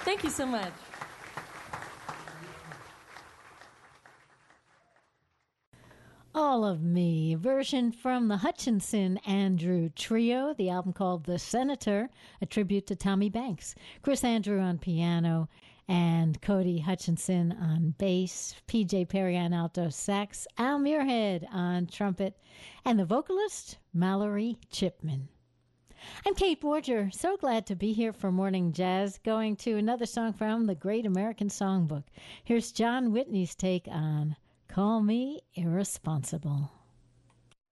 Thank you so much. All of Me, version from the Hutchinson Andrew Trio, the album called The Senator, a tribute to Tommy Banks. Chris Andrew on piano and Cody Hutchinson on bass, PJ Perry on alto sax, Al Muirhead on trumpet, and the vocalist, Mallory Chipman. I'm Kate Borger. So glad to be here for Morning Jazz, going to another song from the Great American Songbook. Here's John Whitney's take on Call Me Irresponsible.